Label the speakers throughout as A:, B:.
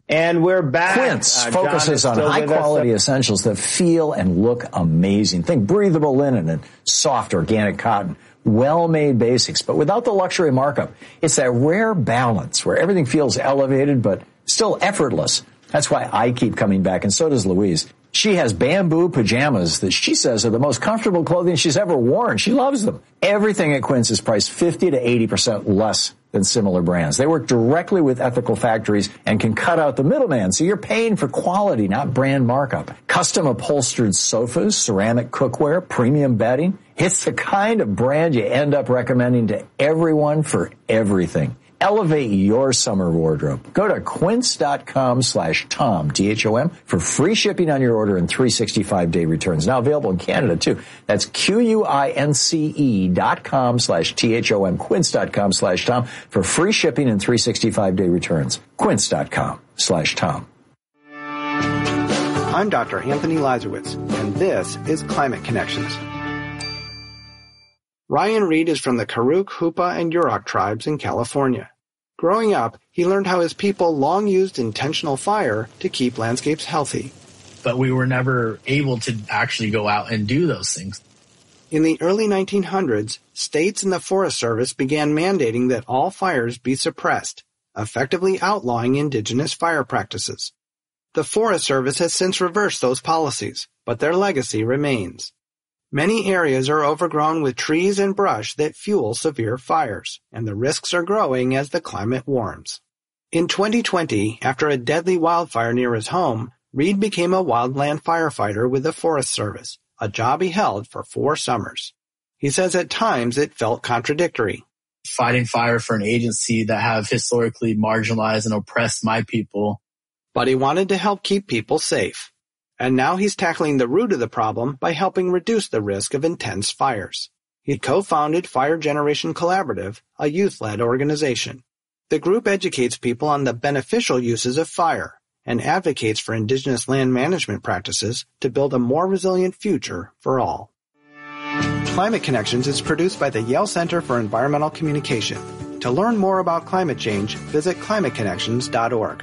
A: And we're back.
B: Quince focuses on high-quality essentials that feel and look amazing. Think breathable linen and soft organic cotton. Well-made basics, but without the luxury markup. It's that rare balance where everything feels elevated but still effortless. That's why I keep coming back, and so does Louise. She has bamboo pajamas that she says are the most comfortable clothing she's ever worn. She loves them. Everything at Quince is priced 50 to 80% less than similar brands. They work directly with ethical factories and can cut out the middleman, so you're paying for quality, not brand markup. Custom upholstered sofas, ceramic cookware, premium bedding. It's the kind of brand you end up recommending to everyone for everything. Elevate your summer wardrobe. Go to quince.com/Tom, T-H-O-M, for free shipping on your order and 365-day returns. Now available in Canada, too. That's QUINCE.com/THOM, quince.com/Tom, for free shipping and 365-day returns. Quince.com/Tom.
C: I'm Dr. Anthony Lazarowitz, and this is Climate Connections. Ryan Reed is from the Karuk, Hupa, and Yurok tribes in California. Growing up, he learned how his people long used intentional fire to keep landscapes healthy.
D: But we were never able to actually go out and do those things.
C: In the early 1900s, states and the Forest Service began mandating that all fires be suppressed, effectively outlawing indigenous fire practices. The Forest Service has since reversed those policies, but their legacy remains. Many areas are overgrown with trees and brush that fuel severe fires, and the risks are growing as the climate warms. In 2020, after a deadly wildfire near his home, Reed became a wildland firefighter with the Forest Service, a job he held for 4 summers. He says at times it felt contradictory.
D: Fighting fire for an agency that have historically marginalized and oppressed my people.
C: But he wanted to help keep people safe. And now he's tackling the root of the problem by helping reduce the risk of intense fires. He co-founded Fire Generation Collaborative, a youth-led organization. The group educates people on the beneficial uses of fire and advocates for indigenous land management practices to build a more resilient future for all. Climate Connections is produced by the Yale Center for Environmental Communication. To learn more about climate change, visit climateconnections.org.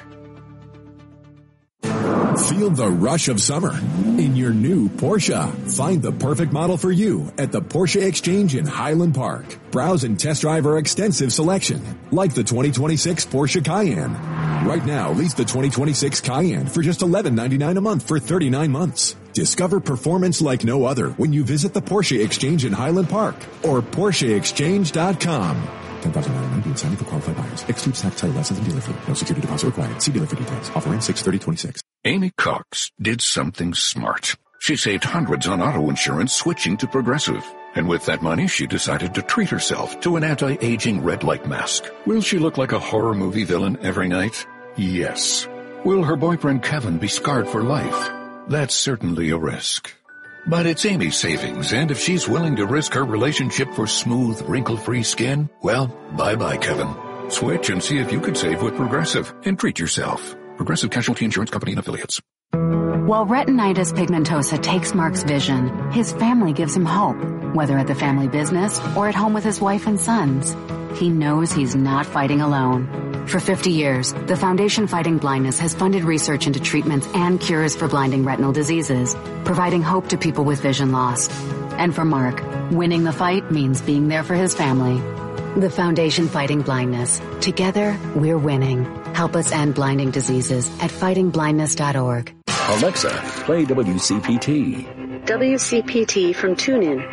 E: Feel the rush of summer in your new Porsche. Find the perfect model for you at the Porsche Exchange in Highland Park. Browse and test drive our extensive selection, like the 2026 Porsche Cayenne. Right now, lease the 2026 Cayenne for just $11.99 a month for 39 months. Discover performance like no other when you visit the Porsche Exchange in Highland Park or PorscheExchange.com. $10,990 signing for qualified buyers. Excludes tax, title, license, and dealer fee. No security deposit required. See dealer for details. Offer ends 6/30/26.
F: Amy Cox did something smart. She saved hundreds on auto insurance switching to Progressive. And with that money, she decided to treat herself to an anti-aging red light mask. Will she look like a horror movie villain every night? Yes. Will her boyfriend Kevin be scarred for life? That's certainly a risk. But it's Amy's savings, and if she's willing to risk her relationship for smooth, wrinkle-free skin, well, bye-bye, Kevin. Switch and see if you could save with Progressive and treat yourself. Progressive Casualty Insurance Company and Affiliates.
G: While retinitis pigmentosa takes Mark's vision, his family gives him hope, whether at the family business or at home with his wife and sons. He knows he's not fighting alone. For 50 years, the Foundation Fighting Blindness has funded research into treatments and cures for blinding retinal diseases, providing hope to people with vision loss. And for Mark, winning the fight means being there for his family. The Foundation Fighting Blindness. Together, we're winning. Help us end blinding diseases at fightingblindness.org.
H: Alexa, play WCPT.
I: WCPT from TuneIn.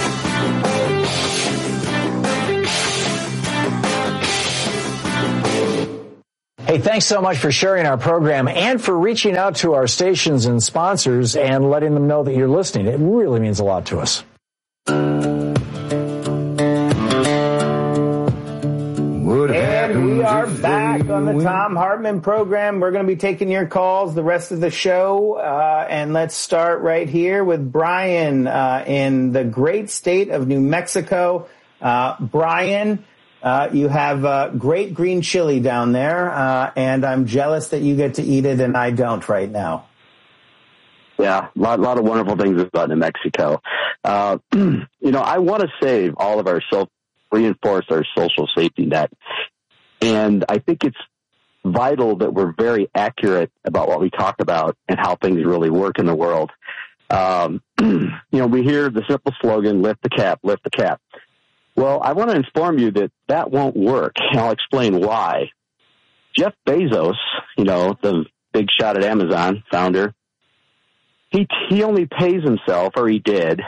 B: Hey, thanks so much for sharing our program and for reaching out to our stations and sponsors and letting them know that you're listening. It really means a lot to us.
A: And we are back on the Thom Hartmann program. We're going to be taking your calls the rest of the show. And let's start right here with Brian in the great state of New Mexico. Brian, you have great green chili down there, and I'm jealous that you get to eat it and I don't right now.
J: Yeah, a lot of wonderful things about New Mexico. I want to save all of our reinforce our social safety net. And I think it's vital that we're very accurate about what we talk about and how things really work in the world. We hear the simple slogan, lift the cap, lift the cap. Well, I want to inform you that won't work, and I'll explain why. Jeff Bezos, the big shot at Amazon founder, he only pays himself, or he did,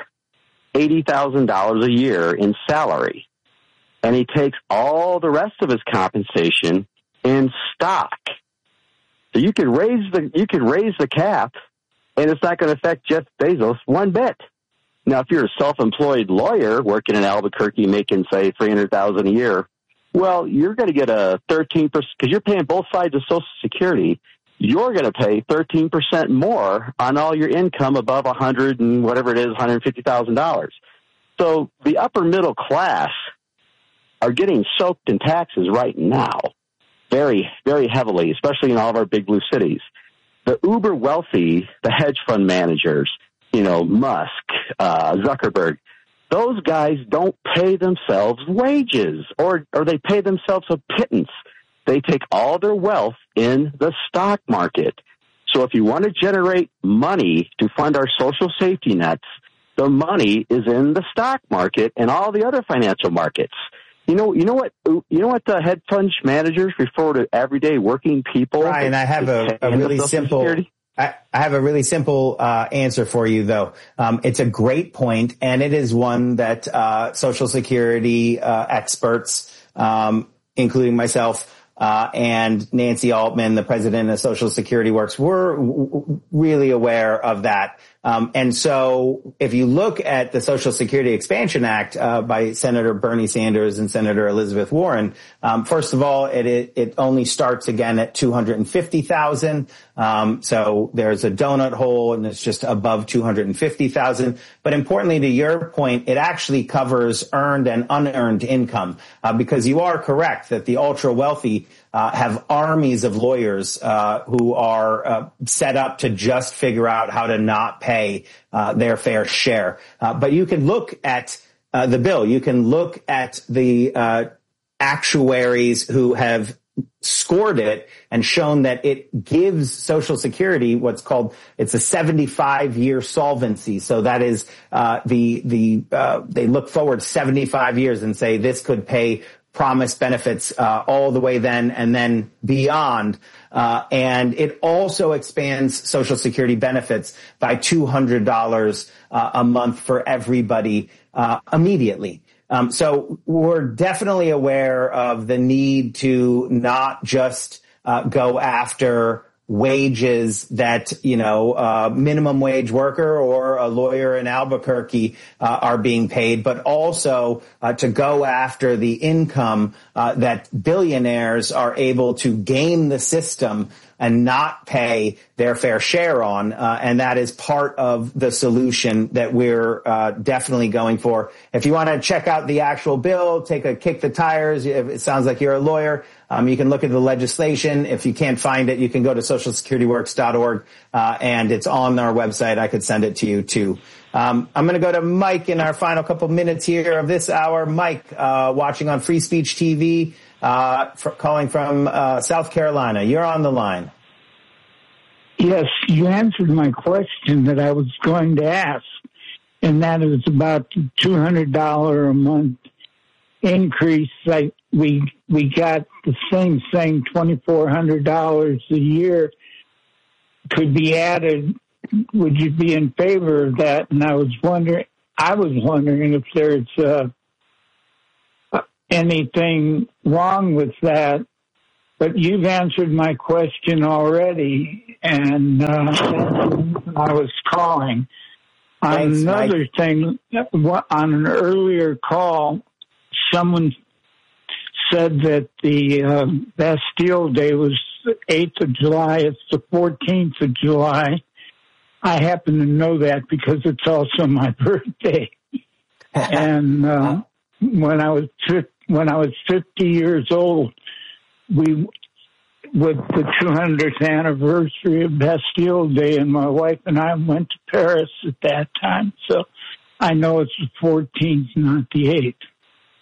J: $80,000 a year in salary. And he takes all the rest of his compensation in stock. So you could raise the cap, and it's not going to affect Jeff Bezos one bit. Now, if you're a self-employed lawyer working in Albuquerque making, say, $300,000 a year, well, you're going to get a 13%, because you're paying both sides of Social Security. You're going to pay 13% more on all your income above $150,000. So the upper middle class are getting soaked in taxes right now, very, very heavily, especially in all of our big blue cities. The uber wealthy, the hedge fund managers, Musk, Zuckerberg, those guys don't pay themselves wages, or they pay themselves a pittance. They take all their wealth in the stock market. So if you want to generate money to fund our social safety nets, the money is in the stock market and all the other financial markets. You know what the hedge fund managers refer to everyday working people?
A: Brian, I have a really simple. I have a really simple answer for you, though. It's a great point, and it is one that Social Security experts, including myself, and Nancy Altman, the president of Social Security Works, were really aware of that. And so if you look at the Social Security Expansion Act by Senator Bernie Sanders and Senator Elizabeth Warren, first of all, it only starts again at $250,000. So there's a donut hole, and it's just above $250,000. But importantly, to your point, it actually covers earned and unearned income, because you are correct that the ultra wealthy have armies of lawyers who are set up to just figure out how to not pay their fair share. But you can look at the bill. You can look at the actuaries who have scored it and shown that it gives Social Security it's a 75-year solvency. So that is they look forward 75 years and say this could pay promised benefits all the way then and then beyond. And it also expands Social Security benefits by $200 a month for everybody immediately. So we're definitely aware of the need to not just go after wages that, minimum wage worker or a lawyer in Albuquerque are being paid, but also to go after the income that billionaires are able to game the system and not pay their fair share on. And that is part of the solution that we're definitely going for. If you want to check out the actual bill, take a kick the tires. It sounds like you're a lawyer. You can look at the legislation. If you can't find it, you can go to socialsecurityworks.org, and it's on our website. I could send it to you, too. I'm going to go to Mike in our final couple minutes here of this hour. Mike, watching on Free Speech TV, calling from South Carolina. You're on the line.
K: Yes, you answered my question that I was going to ask, and that is about the $200 a month increase. We got the same thing, $2,400 a year could be added. Would you be in favor of that? And I was wondering if there's anything wrong with that. But you've answered my question already, and that's I was calling.
A: Thanks,
K: another
A: Mike.
K: Thing, on an earlier call, someone said that the Bastille Day was the 8th of July. It's the 14th of July. I happen to know that because it's also my birthday. And when I was 50 years old, with the 200th anniversary of Bastille Day, and my wife and I went to Paris at that time. So I know it's the 14th, not the 8th.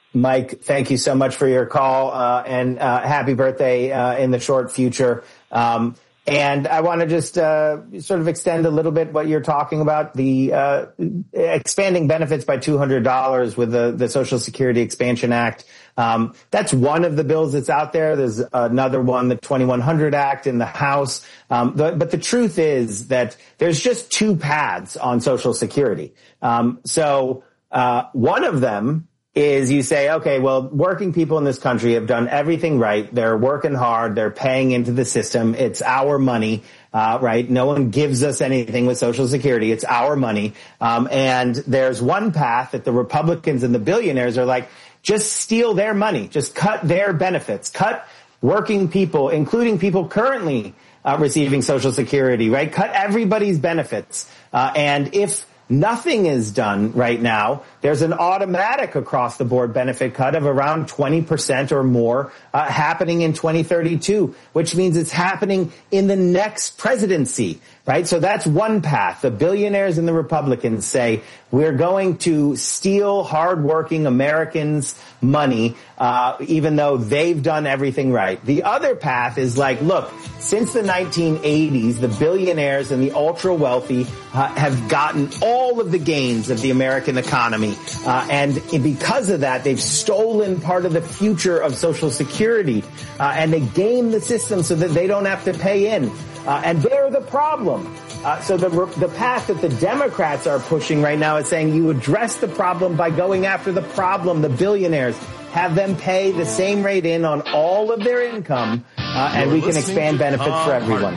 A: Mike, thank you so much for your call, and happy birthday in the short future. And I want to just sort of extend a little bit what you're talking about, the expanding benefits by $200 with the Social Security Expansion Act. That's one of the bills that's out there. There's another one, the 2100 Act in the House. But the truth is that there's just two paths on Social Security. So one of them is you say, okay, well, working people in this country have done everything right. They're working hard. They're paying into the system. It's our money, right? No one gives us anything with Social Security. It's our money. And there's one path that the Republicans and the billionaires are like, just steal their money. Just cut their benefits. Cut working people, including people currently receiving Social Security, right? Cut everybody's benefits. And if nothing is done right now, there's an automatic across-the-board benefit cut of around 20% or more happening in 2032, which means it's happening in the next presidency, right? So that's one path. The billionaires and the Republicans say, we're going to steal hardworking Americans' money, even though they've done everything right. The other path is like, look, since the 1980s, the billionaires and the ultra-wealthy have gotten all of the gains of the American economy. And because of that, they've stolen part of the future of Social Security, and they game the system so that they don't have to pay in. And they're the problem. So the path that the Democrats are pushing right now is saying you address the problem by going after the problem, the billionaires. Have them pay the same rate in on all of their income, and we can expand benefits for everyone.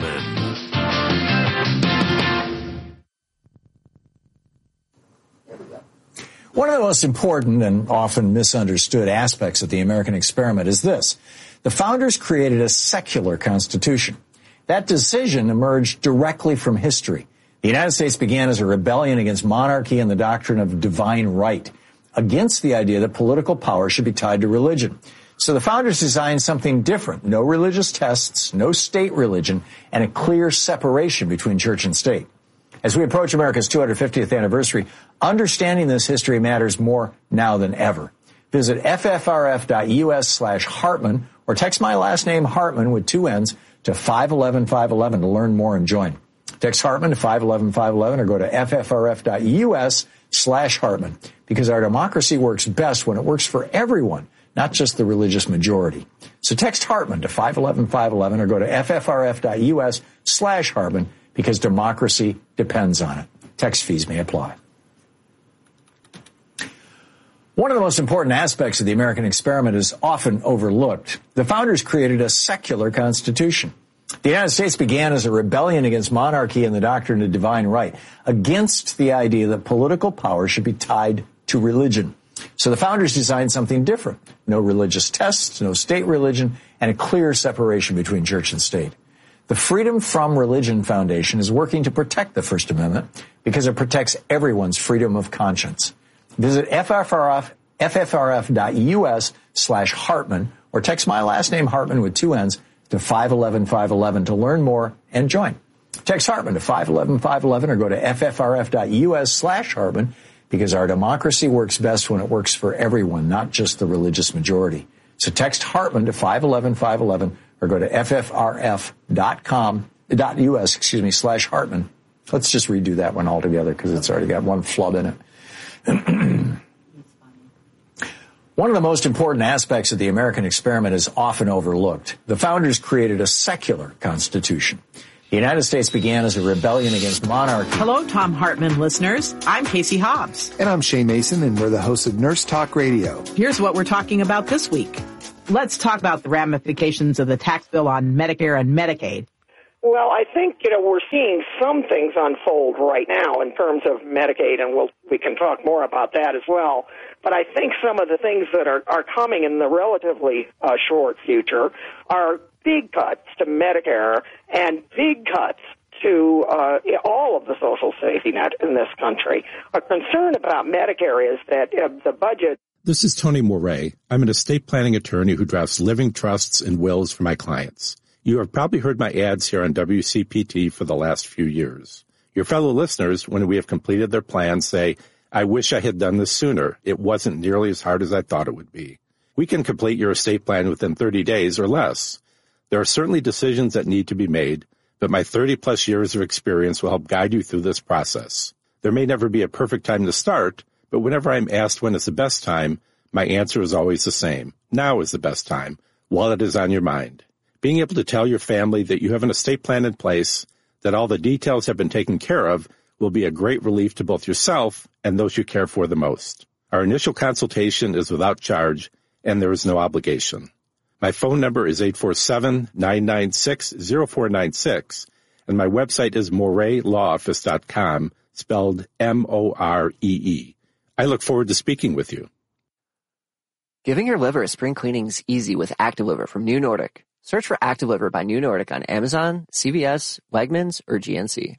B: One of the most important and often misunderstood aspects of the American experiment is this. The founders created a secular constitution. That decision emerged directly from history. The United States began as a rebellion against monarchy and the doctrine of divine right, against the idea that political power should be tied to religion. So the founders designed something different. No religious tests, no state religion, and a clear separation between church and state. As we approach America's 250th anniversary, understanding this history matters more now than ever. Visit ffrf.us/Hartman or text my last name Hartman with 2 N's to 511-511 to learn more and join. Text Hartman to 511-511 or go to ffrf.us/Hartman, because our democracy works best when it works for everyone, not just the religious majority. So text Hartman to 511-511 or go to ffrf.us/Hartman, because democracy depends on it. Text fees may apply. One of the most important aspects of the American experiment is often overlooked. The founders created a secular constitution. The United States began as a rebellion against monarchy and the doctrine of divine right, against the idea that political power should be tied to religion. So the founders designed something different. No religious tests, no state religion, and a clear separation between church and state. The Freedom From Religion Foundation is working to protect the First Amendment because it protects everyone's freedom of conscience. Visit ffrf.us/Hartman or text my last name Hartman with 2 N's to 511-511 to learn more and join. Text Hartman to 511-511 or go to ffrf.us/Hartman, because our democracy works best when it works for everyone, not just the religious majority. So text Hartman to 511-511 or go to ffrf.us/Hartman. Let's just redo that one altogether because it's already got one flub in it. One of the most important aspects of the American experiment is often overlooked. The founders created a secular constitution. The United States began as a rebellion against monarchy.
L: Hello, Tom Hartman listeners. I'm Casey Hobbs.
M: And I'm Shay Mason, and we're the hosts of Nurse Talk Radio.
L: Here's what we're talking about this week. Let's talk about the ramifications of the tax bill on Medicare and Medicaid.
N: Well, I think, we're seeing some things unfold right now in terms of Medicaid, and we can talk more about that as well. But I think some of the things that are coming in the relatively short future are big cuts to Medicare and big cuts to all of the social safety net in this country. A concern about Medicare is that the budget...
O: This is Tony Moret. I'm an estate planning attorney who drafts living trusts and wills for my clients. You have probably heard my ads here on WCPT for the last few years. Your fellow listeners, when we have completed their plans, say, I wish I had done this sooner. It wasn't nearly as hard as I thought it would be. We can complete your estate plan within 30 days or less. There are certainly decisions that need to be made, but my 30-plus years of experience will help guide you through this process. There may never be a perfect time to start, but whenever I'm asked when is the best time, my answer is always the same. Now is the best time, while it is on your mind. Being able to tell your family that you have an estate plan in place, that all the details have been taken care of, will be a great relief to both yourself and those you care for the most. Our initial consultation is without charge, and there is no obligation. My phone number is 847-996-0496, and my website is MorreLawOffice.com, spelled M-O-R-E-E. I look forward to speaking with you.
P: Giving your liver a spring cleaning is easy with ActiveLiver from New Nordic. Search for ActiveLiver by New Nordic on Amazon, CVS, Wegmans, or GNC.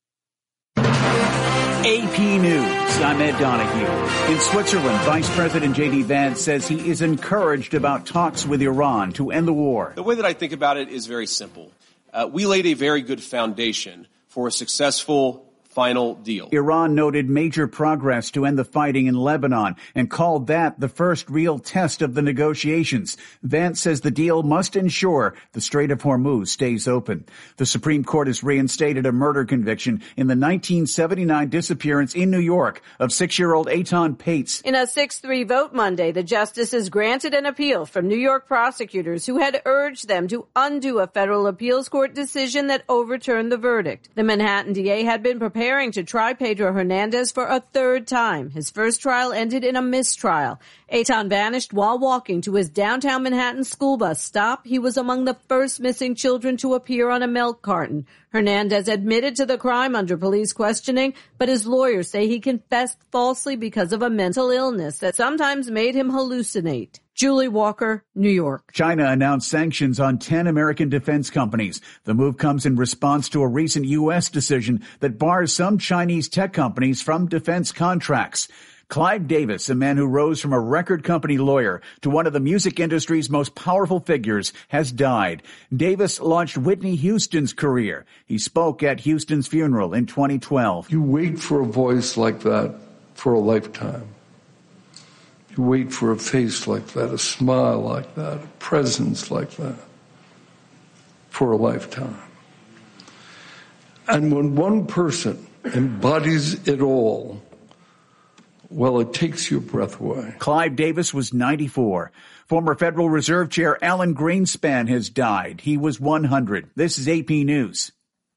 Q: AP News, I'm Ed Donahue. In Switzerland, Vice President J.D. Vance says he is encouraged about talks with Iran to end the war.
R: The way that I think about it is very simple. We laid a very good foundation for a successful final deal.
Q: Iran noted major progress to end the fighting in Lebanon and called that the first real test of the negotiations. Vance says the deal must ensure the Strait of Hormuz stays open. The Supreme Court has reinstated a murder conviction in the 1979 disappearance in New York of 6-year-old Eitan Pates.
S: In a 6-3 vote Monday, the justices granted an appeal from New York prosecutors who had urged them to undo a federal appeals court decision that overturned the verdict. The Manhattan DA had been preparing to try Pedro Hernandez for a third time. His first trial ended in a mistrial. Eitan vanished while walking to his downtown Manhattan school bus stop. He was among the first missing children to appear on a milk carton. Hernandez admitted to the crime under police questioning, but his lawyers say he confessed falsely because of a mental illness that sometimes made him hallucinate. Julie Walker, New York.
Q: China announced sanctions on 10 American defense companies. The move comes in response to a recent U.S. decision that bars some Chinese tech companies from defense contracts. Clive Davis, a man who rose from a record company lawyer to one of the music industry's most powerful figures, has died. Davis launched Whitney Houston's career. He spoke at Houston's funeral in 2012.
T: You wait for a voice like that for a lifetime. You wait for a face like that, a smile like that, a presence like that for a lifetime. And when one person embodies it all, well, it takes your breath away.
Q: Clive Davis was 94. Former Federal Reserve Chair Alan Greenspan has died. He was 100. This is AP News.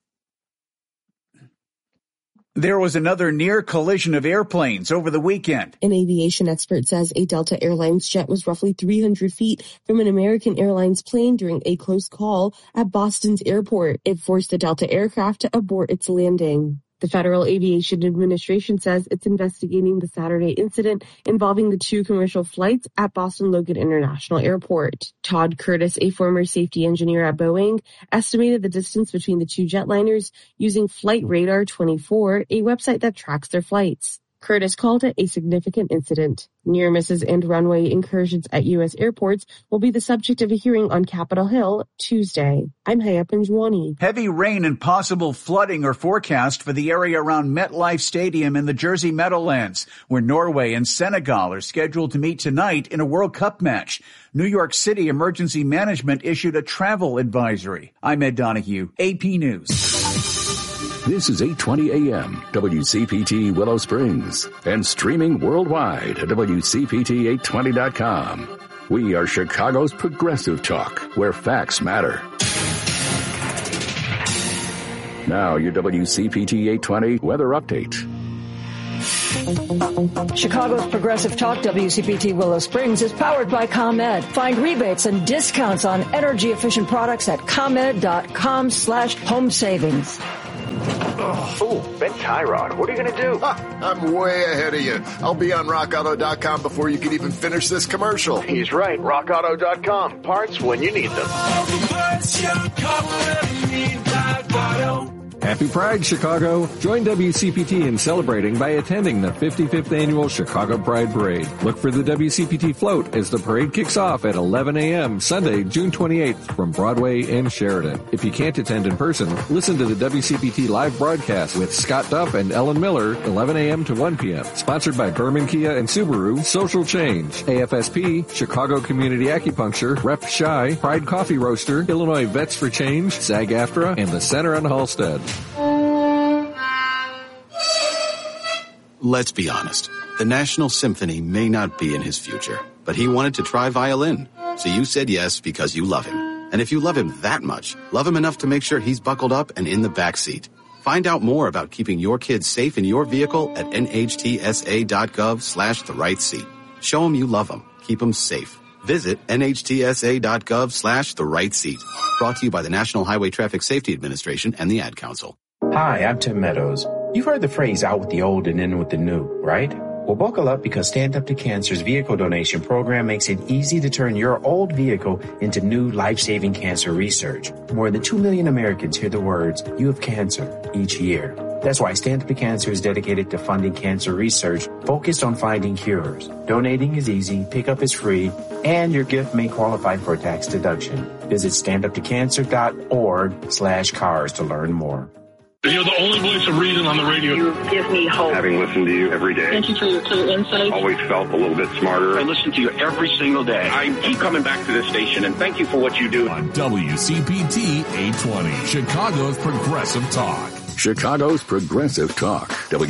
Q: There was another near collision of airplanes over the weekend.
U: An aviation expert says a Delta Airlines jet was roughly 300 feet from an American Airlines plane during a close call at Boston's airport. It forced the Delta aircraft to abort its landing. The Federal Aviation Administration says it's investigating the Saturday incident involving the 2 commercial flights at Boston Logan International Airport. Todd Curtis, a former safety engineer at Boeing, estimated the distance between the 2 jetliners using Flight Radar 24, a website that tracks their flights. Curtis called it a significant incident. Near misses and runway incursions at U.S. airports will be the subject of a hearing on Capitol Hill Tuesday. I'm Haya Panjwani.
Q: Heavy rain and possible flooding are forecast for the area around MetLife Stadium in the Jersey Meadowlands, where Norway and Senegal are scheduled to meet tonight in a World Cup match. New York City Emergency Management issued a travel advisory. I'm Ed Donahue, AP News.
H: This is 820 AM, WCPT Willow Springs, and streaming worldwide at WCPT820.com. We are Chicago's progressive talk, where facts matter. Now, your WCPT 820 weather update.
V: Chicago's Progressive Talk WCPT Willow Springs is powered by ComEd. Find rebates and discounts on energy-efficient products at ComEd.com/home savings.
W: Oh, Ben Tyrod, what are you going to do?
X: I'm way ahead of you. I'll be on RockAuto.com before you can even finish this commercial.
W: He's right. RockAuto.com. Parts when you need them.
C: Happy Pride, Chicago! Join WCPT in celebrating by attending the 55th Annual Chicago Pride Parade. Look for the WCPT float as the parade kicks off at 11 a.m. Sunday, June 28th from Broadway and Sheridan. If you can't attend in person, listen to the WCPT live broadcast with Scott Duff and Ellen Miller, 11 a.m. to 1 p.m. Sponsored by Berman Kia and Subaru, Social Change, AFSP, Chicago Community Acupuncture, Rep Shy, Pride Coffee Roaster, Illinois Vets for Change, SAG-AFTRA, and the Center on Halstead.
D: Let's be honest. The National Symphony may not be in his future, but he wanted to try violin. So you said yes because you love him. And if you love him that much, love him enough to make sure he's buckled up and in the back seat. Find out more about keeping your kids safe in your vehicle at nhtsa.gov/the right seat. Show him you love him. Keep him safe. Visit nhtsa.gov/the right seat. Brought to you by the National Highway Traffic Safety Administration and the Ad Council.
E: Hi, I'm Tim Meadows. You've heard the phrase out with the old and in with the new, right? Well, buckle up because Stand Up to Cancer's vehicle donation program makes it easy to turn your old vehicle into new life-saving cancer research. More than 2 million Americans hear the words, "You have cancer," each year. That's why Stand Up to Cancer is dedicated to funding cancer research focused on finding cures. Donating is easy, pickup is free, and your gift may qualify for a tax deduction. Visit standuptocancer.org/cars to learn more.
F: You're the only voice of reason on the radio.
I: You give me hope.
F: Having listened to you every day.
I: Thank you for your clear insight.
F: Always felt a little bit smarter.
Y: I listen to you every single day. I keep coming back to this station, and thank you for what you do.
H: On WCPT 820, Chicago's Progressive Talk. Chicago's Progressive Talk,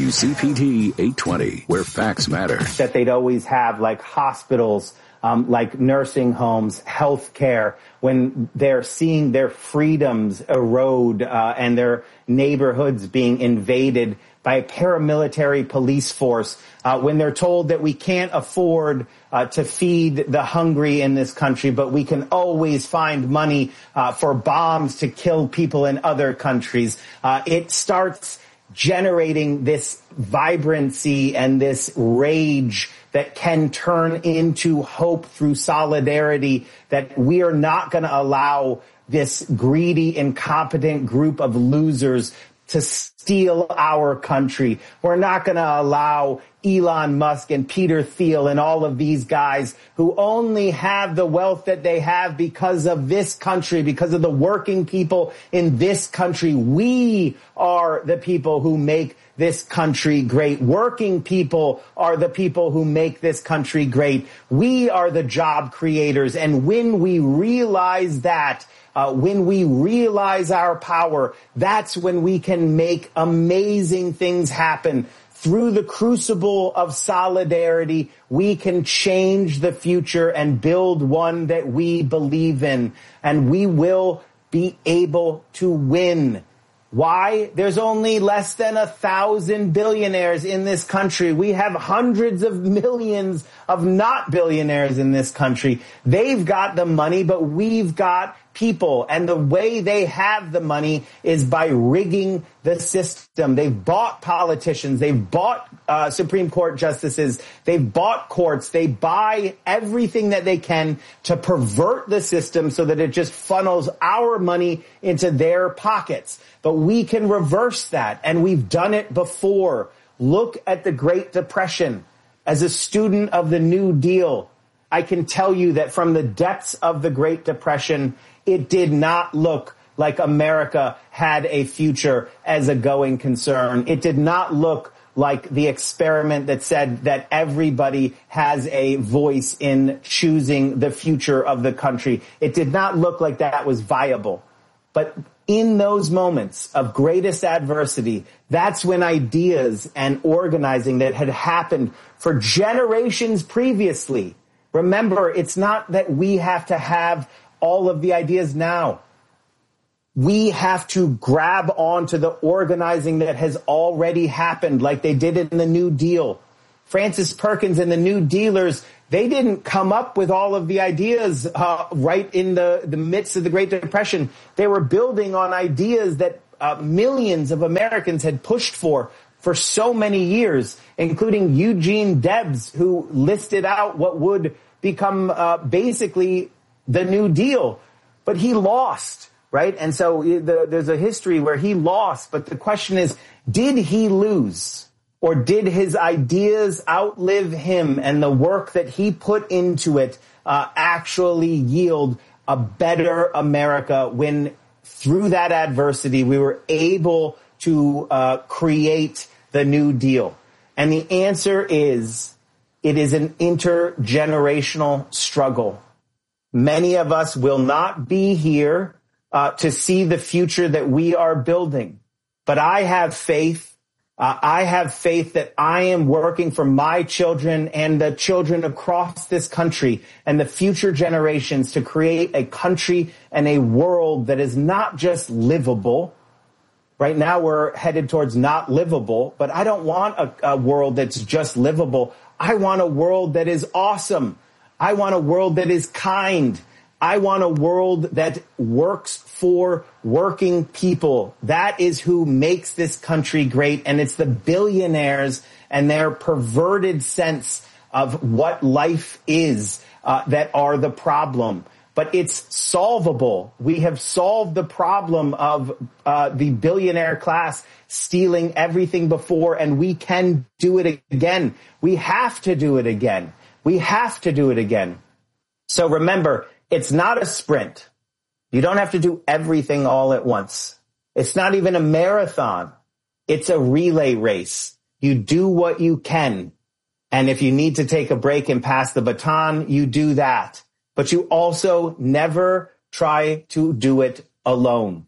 H: WCPT 820, where facts matter.
A: That they'd always have like hospitals, like nursing homes, health care, when they're seeing their freedoms erode and their neighborhoods being invaded by a paramilitary police force, when they're told that we can't afford to feed the hungry in this country, but we can always find money for bombs to kill people in other countries. It starts generating this vibrancy and this rage that can turn into hope through solidarity, that we are not going to allow this greedy, incompetent group of losers to steal our country. We're not going to allow Elon Musk and Peter Thiel and all of these guys who only have the wealth that they have because of this country, because of the working people in this country. We are the people who make this country great. Working people are the people who make this country great. We are the job creators. And when we realize that, when we realize our power, that's when we can make amazing things happen. Through the crucible of solidarity, we can change the future and build one that we believe in. And we will be able to win. Why? There's only less than 1,000 billionaires in this country. We have hundreds of millions of not billionaires in this country. They've got the money, but we've got people. And the way they have the money is by rigging the system. They've bought politicians. They've bought Supreme Court justices. They've bought courts. They buy everything that they can to pervert the system so that it just funnels our money into their pockets. But we can reverse that, and we've done it before. Look at the Great Depression. As a student of the New Deal, I can tell you that from the depths of the Great Depression, it did not look like America had a future as a going concern. It did not look like the experiment that said that everybody has a voice in choosing the future of the country. It did not look like that was viable. But in those moments of greatest adversity, that's when ideas and organizing that had happened for generations previously. Remember, it's not that we have to have all of the ideas now. We have to grab onto the organizing that has already happened, like they did in the New Deal. Francis Perkins and the New Dealers, they didn't come up with all of the ideas right in the midst of the Great Depression. They were building on ideas that millions of Americans had pushed for so many years, including Eugene Debs, who listed out what would become basically the New Deal. But he lost. right? And so there's a history where he lost, but the question is, did he lose? Or did his ideas outlive him and the work that he put into it actually yield a better America when through that adversity we were able to create the New Deal? And the answer is, it is an intergenerational struggle. Many of us will not be here to see the future that we are building. But I have faith. I have faith that I am working for my children and the children across this country and the future generations to create a country and a world that is not just livable. Right now we're headed towards not livable, but I don't want a world that's just livable. I want a world that is awesome. I want a world that is kind. I want a world that works for working people. That is who makes this country great. And it's the billionaires and their perverted sense of what life is that are the problem. But it's solvable. We have solved the problem of the billionaire class stealing everything before, and we can do it again. We have to do it again. We have to do it again. So remember, it's not a sprint. You don't have to do everything all at once. It's not even a marathon. It's a relay race. You do what you can. And if you need to take a break and pass the baton, you do that. But you also never try to do it alone.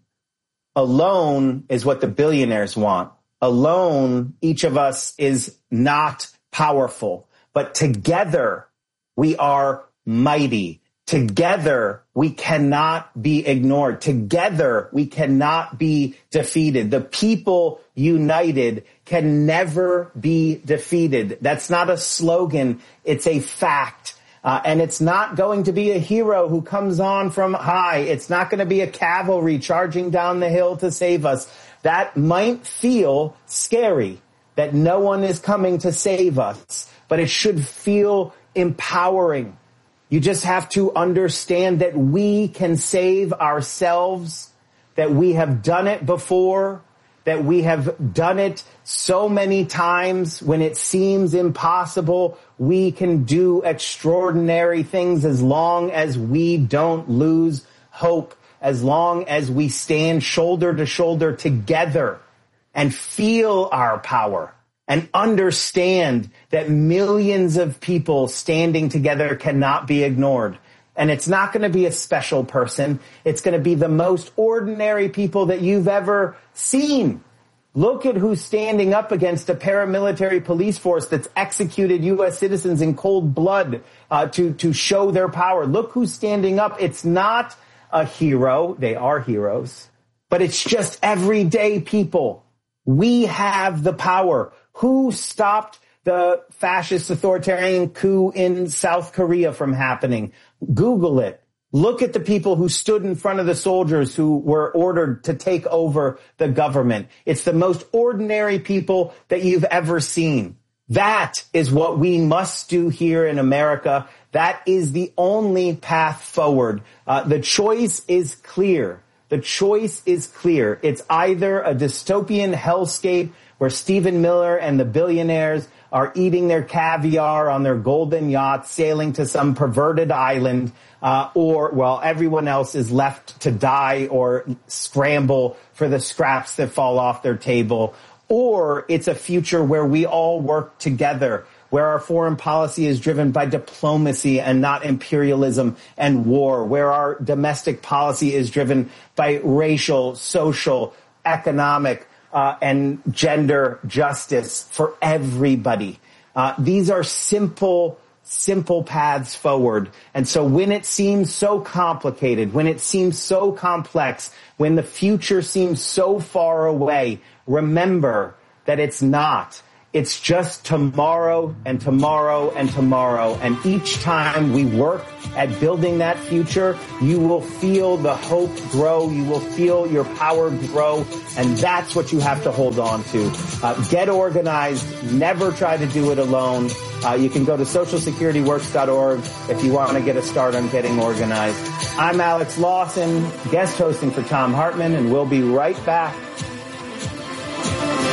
A: Alone is what the billionaires want. Alone, each of us is not powerful. But together, we are mighty. Together, we cannot be ignored. Together, we cannot be defeated. The people united can never be defeated. That's not a slogan. It's a fact. And it's not going to be a hero who comes on from high. It's not going to be a cavalry charging down the hill to save us. That might feel scary, that no one is coming to save us, but it should feel empowering. You just have to understand that we can save ourselves, that we have done it before, that we have done it so many times when it seems impossible. We can do extraordinary things as long as we don't lose hope, as long as we stand shoulder to shoulder together and feel our power and understand that millions of people standing together cannot be ignored. And it's not going to be a special person. It's going to be the most ordinary people that you've ever seen. Look at who's standing up against a paramilitary police force that's executed U.S. citizens in cold blood to show their power. Look who's standing up. It's not a hero. They are heroes. But it's just everyday people. We have the power. Who stopped the fascist authoritarian coup in South Korea from happening? Google it. Look at the people who stood in front of the soldiers who were ordered to take over the government. It's the most ordinary people that you've ever seen. That is what we must do here in America. That is the only path forward. The choice is clear. The choice is clear. It's either a dystopian hellscape where Stephen Miller and the billionaires are eating their caviar on their golden yachts, sailing to some perverted island, or while everyone else is left to die or scramble for the scraps that fall off their table. Or it's a future where we all work together, where our foreign policy is driven by diplomacy and not imperialism and war, where our domestic policy is driven by racial, social, economic, and gender justice for everybody. These are simple paths forward. And so when it seems so complicated, when it seems so complex, when the future seems so far away, remember that it's not. It's just tomorrow and tomorrow and tomorrow. And each time we work at building that future, you will feel the hope grow. You will feel your power grow. And that's what you have to hold on to. Get organized. Never try to do it alone. You can go to socialsecurityworks.org if you want to get a start on getting organized. I'm Alex Lawson, guest hosting for Thom Hartmann, and we'll be right back.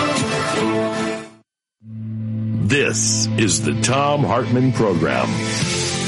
H: This is the Thom Hartmann Program.